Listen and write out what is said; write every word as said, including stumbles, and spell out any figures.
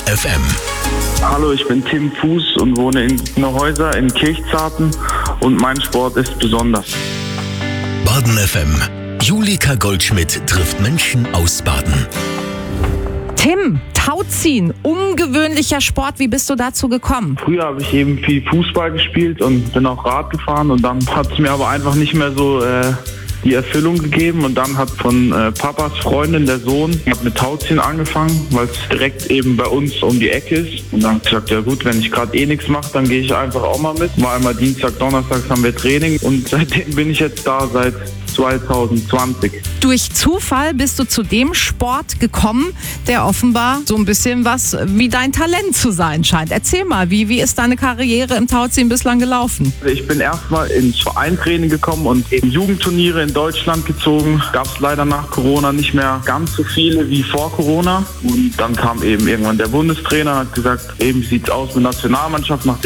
F M. Hallo, ich bin Tim Fuß und wohne in Neuhäuser in Kirchzarten und mein Sport ist besonders. Baden F M. Julika Goldschmidt trifft Menschen aus Baden. Tim, Tauziehen, ungewöhnlicher Sport. Wie bist du dazu gekommen? Früher habe ich eben viel Fußball gespielt und bin auch Rad gefahren und dann hat es mir aber einfach nicht mehr so äh, die Erfüllung gegeben und dann hat von äh, Papas Freundin, der Sohn, hat mit Tauziehen angefangen, weil es direkt eben bei uns um die Ecke ist und dann habe ich gesagt, ja gut, wenn ich gerade eh nichts mache, dann gehe ich einfach auch mal mit. Mal einmal Dienstag, Donnerstags haben wir Training und seitdem bin ich jetzt da seit zwanzig zwanzig. Durch Zufall bist du zu dem Sport gekommen, der offenbar so ein bisschen was wie dein Talent zu sein scheint. Erzähl mal, wie, wie ist deine Karriere im Tauziehen bislang gelaufen? Ich bin erstmal ins Vereintraining gekommen und eben Jugendturniere in Deutschland gezogen. Gab es leider nach Corona nicht mehr ganz so viele wie vor Corona. Und dann kam eben irgendwann der Bundestrainer und hat gesagt, eben sieht's aus mit Nationalmannschaft, nachdem